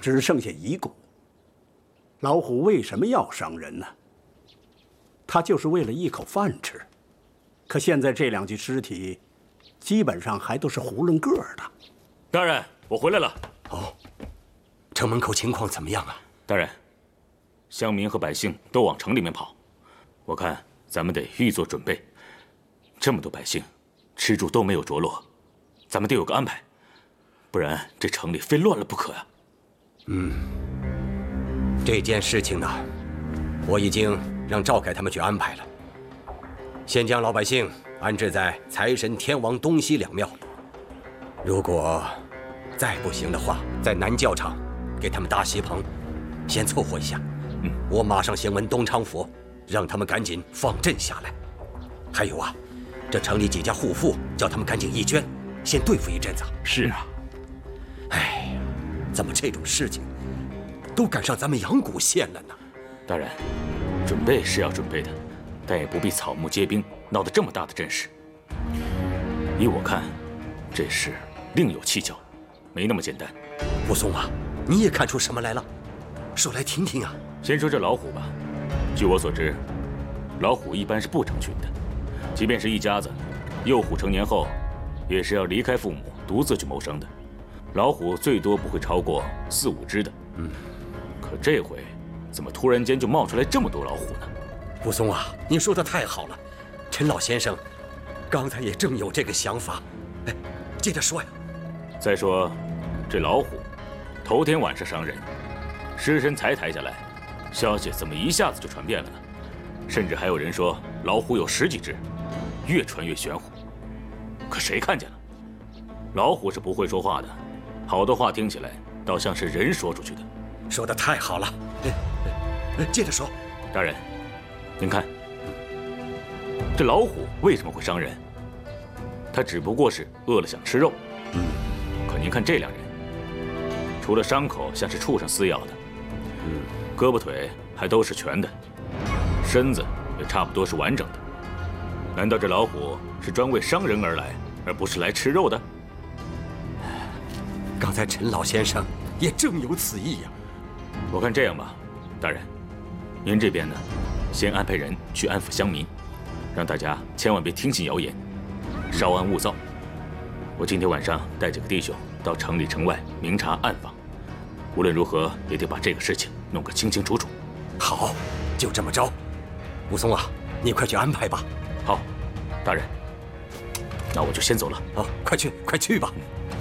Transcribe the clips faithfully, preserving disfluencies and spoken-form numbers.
只剩下遗骨。老虎为什么要伤人呢？他就是为了一口饭吃。可现在这两具尸体，基本上还都是囫囵个儿的。 大人，我回来了。 哦，城门口情况怎么样啊？ 大人，乡民和百姓都往城里面跑，我看咱们得预做准备。这么多百姓，吃住都没有着落，咱们得有个安排，不然这城里非乱了不可呀。 嗯，这件事情呢，我已经让赵凯他们去安排了。先将老百姓安置在财神天王东西两庙，如果再不行的话，在南教场给他们搭席棚，先凑合一下。嗯，我马上先问东昌府，让他们赶紧放阵下来。还有啊，这城里几家户妇，叫他们赶紧义捐，先对付一阵子。 是啊。 哎呀，怎么这种事情都赶上咱们阳谷县了呢？ 大人，准备是要准备的，但也不必草木皆兵，闹得这么大的阵势。依我看，这事另有蹊跷，没那么简单。 武松啊，你也看出什么来了？说来听听啊。 先说这老虎吧。据我所知，老虎一般是不成群的，即便是一家子，幼虎成年后，也是要离开父母，独自去谋生的。老虎最多不会超过四五只的。嗯，可这回怎么突然间就冒出来这么多老虎呢？ 武松啊，你说的太好了，陈老先生刚才也正有这个想法。哎，接着说呀。 再说，这老虎头天晚上伤人，尸身才抬下来，消息怎么一下子就传遍了呢？甚至还有人说老虎有十几只，越传越玄乎。可谁看见了？老虎是不会说话的，好多话听起来倒像是人说出去的。 说的太好了。哎，接着说。 大人，您看，这老虎为什么会伤人？它只不过是饿了想吃肉。嗯。可您看这两人，除了伤口像是畜生撕咬的，嗯，胳膊腿还都是全的，身子也差不多是完整的。难道这老虎是专为伤人而来，而不是来吃肉的？ 刚才陈老先生也正有此意呀。 我看这样吧，大人，您这边呢，先安排人去安抚乡民，让大家千万别听信谣言，稍安勿躁。我今天晚上带几个弟兄到城里城外明察暗访，无论如何也得把这个事情弄个清清楚楚。 好，就这么着。武松啊，你快去安排吧。 好，大人，那我就先走了。 啊，快去，快去吧。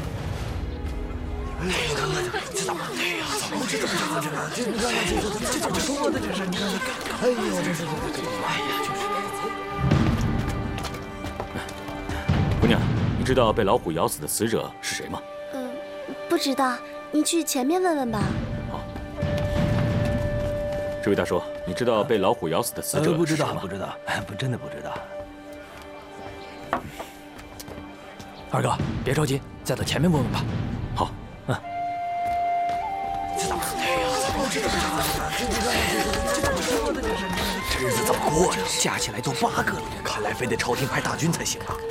哎呀，这怎么？哎呀，怎么这这这这这这这怎么说的？这是你看，哎呦，这是哎呀，就是。 姑娘，你知道被老虎咬死的死者是谁吗？ 嗯，不知道，你去前面问问吧。 好。这位大叔，你知道被老虎咬死的死者是谁吗？ 不知道，不知道，哎，不，真的不知道。二哥，别着急，再到前面问问吧。 好。嗯。 这怎么？哎呀，怎么这这这怎么说的？这是这日子怎么过呀？加起来都八个了，看来非得朝廷派大军才行啊。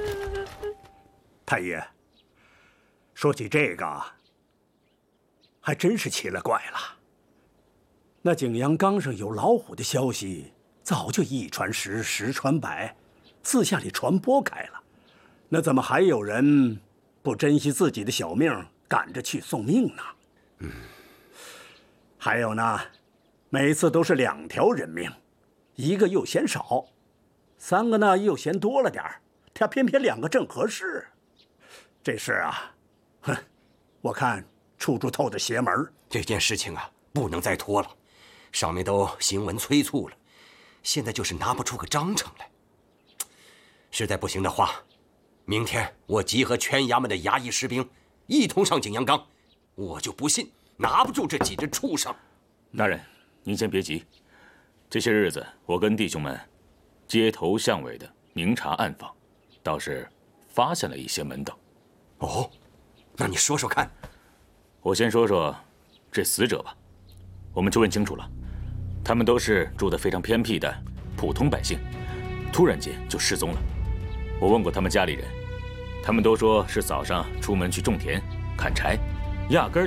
太爷，说起这个，还真是奇了怪了。那景阳冈上有老虎的消息，早就一传十，十传百，四下里传播开了。那怎么还有人不珍惜自己的小命，赶着去送命呢？嗯。还有呢，每次都是两条人命，一个又嫌少，三个呢又嫌多了点儿，他偏偏两个正合适。这事啊，哼，我看处处透着邪门。 这件事情啊，不能再拖了，上面都行文催促了，现在就是拿不出个章程来。实在不行的话，明天我集合全衙门的衙役士兵，一同上景阳冈，我就不信拿不住这几只畜生。 大人，您先别急，这些日子我跟弟兄们街头巷尾的明察暗访，倒是发现了一些门道。 哦，那你说说看。 我先说说这死者吧。我们就问清楚了，他们都是住得非常偏僻的普通百姓，突然间就失踪了。我问过他们家里人，他们都说是早上出门去种田砍柴，压根儿